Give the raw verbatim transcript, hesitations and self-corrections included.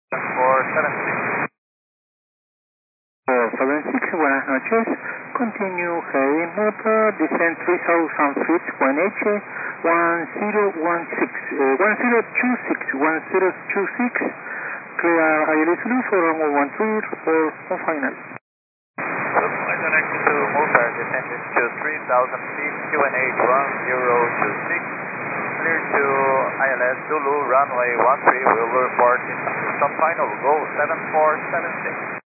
four seven six. four seven six, buenas noches. Continue heading motor, descend three thousand feet, one H, one zero one six, uh, one zero two six, one zero two six. Clear I L S Blue for runway one three, report on final. Oops, I connected to motor, descended to three thousand feet, Q N H one zero two six. Clear to I L S Zulu, runway one three, will report in stop final, go seven four seven six.